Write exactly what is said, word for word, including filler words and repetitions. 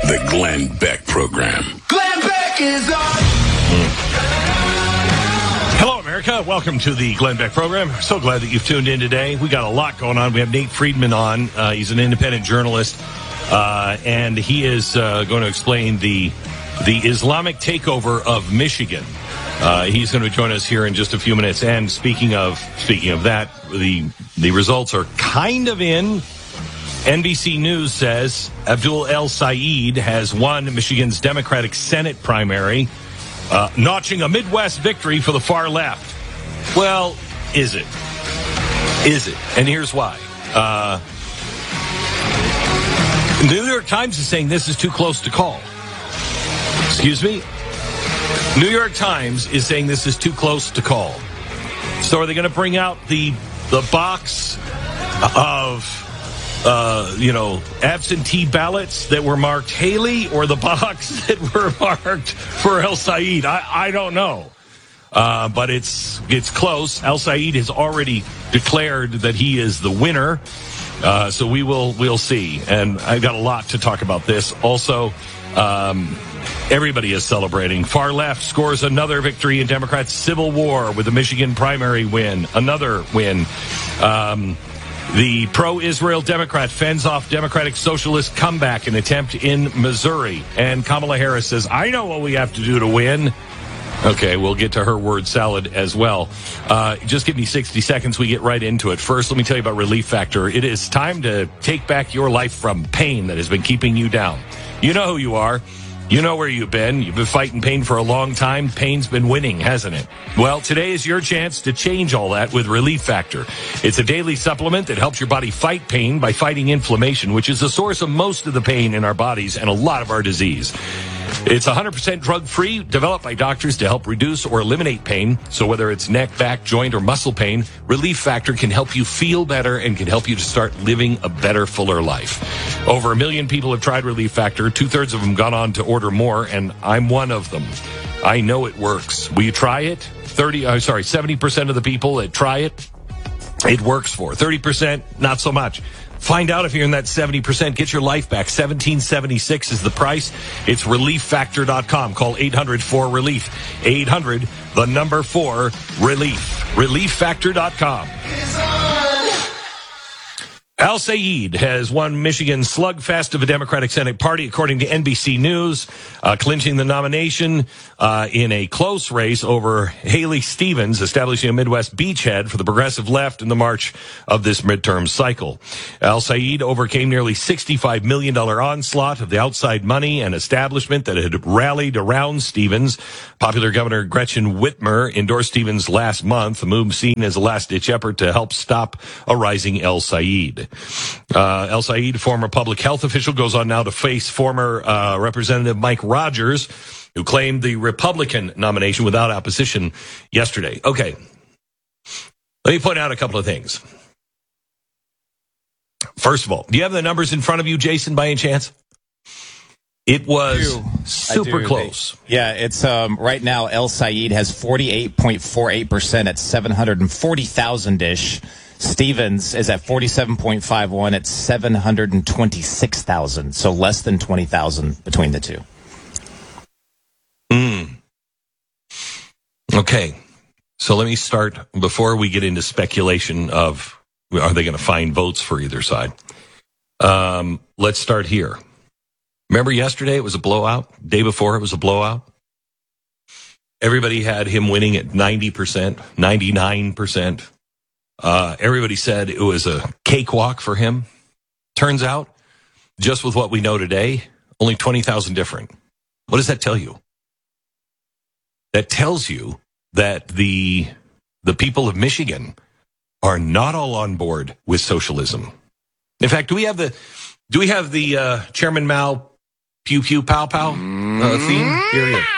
The Glenn Beck Program. Glenn Beck is on. Hello, America. Welcome to the Glenn Beck Program. So glad that you've tuned in today. We got a lot going on. We have Nate Friedman on. Uh, he's an independent journalist, uh, and he is uh, going to explain the the Islamic takeover of Michigan. Uh, he's going to join us here in just a few minutes. And speaking of speaking of that, the the results are kind of in. N B C News says Abdul El Sayed has won Michigan's Democratic Senate primary, uh, notching a Midwest victory for the far left. Well, is it? Is it? And here's why. Uh, the New York Times is saying this is too close to call. Excuse me? New York Times is saying this is too close to call. So are they going to bring out the the box of... Uh, you know, absentee ballots that were marked Haley or the box that were marked for El Sayed? I, I don't know. Uh, but it's it's close. El Sayed has already declared that he is the winner. Uh, so we will we'll see. And I've got a lot to talk about this. Also, um, everybody is celebrating. Far left scores another victory in Democrats' civil war with the Michigan primary win. Another win. Um The pro-Israel Democrat fends off Democratic Socialist comeback and attempt in Missouri. And Kamala Harris says, I know what we have to do to win. Okay, we'll get to her word salad as well. Uh, just give me sixty seconds. We get right into it. First, let me tell you about Relief Factor. It is time to take back your life from pain that has been keeping you down. You know who you are. You know where you've been. You've been fighting pain for a long time. Pain's been winning, hasn't it? Well, today is your chance to change all that with Relief Factor. It's a daily supplement that helps your body fight pain by fighting inflammation, which is the source of most of the pain in our bodies and a lot of our disease. It's one hundred percent drug-free, developed by doctors to help reduce or eliminate pain. So whether it's neck, back, joint, or muscle pain, Relief Factor can help you feel better and can help you to start living a better, fuller life. Over a million people have tried Relief Factor. Two-thirds of them gone on to order more, and I'm one of them. I know it works. Will you try it? thirty, uh, sorry, seventy percent of the people that try it, it works for. thirty percent, not so much. Find out if you're in that seventy percent. Get your life back. seventeen seventy-six is the price. It's relief factor dot com. Call eight hundred four relief. eight hundred, the number four, relief. relief factor dot com. El Sayed has won Michigan's slugfest of a Democratic Senate party, according to N B C News, uh, clinching the nomination uh, in a close race over Haley Stevens, establishing a Midwest beachhead for the progressive left in the march of this midterm cycle. El Sayed overcame nearly sixty-five million dollars onslaught of the outside money and establishment that had rallied around Stevens. Popular Governor Gretchen Whitmer endorsed Stevens last month, a move seen as a last-ditch effort to help stop a rising El Sayed. Uh, El Sayed, former public health official, goes on now to face former uh, Representative Mike Rogers, who claimed the Republican nomination without opposition yesterday. Okay, let me point out a couple of things. First of all, do you have the numbers in front of you, Jason, by any chance? It was super close. Yeah, it's um, right now El Sayed has forty-eight point four eight percent at seven hundred forty thousand-ish. Stevens is at forty-seven point five one at seven hundred twenty-six thousand, so less than twenty thousand between the two. Mm. Okay, so let me start, before we get into speculation of are they going to find votes for either side. Um, let's start here. Remember yesterday it was a blowout? Day before it was a blowout? Everybody had him winning at ninety percent, ninety-nine percent. Uh, everybody said it was a cakewalk for him. Turns out, just with what we know today, only twenty thousand different. What does that tell you? That tells you that the the people of Michigan are not all on board with socialism. In fact, do we have the do we have the uh, Chairman Mao pew pew pow pow uh, theme? Here, here.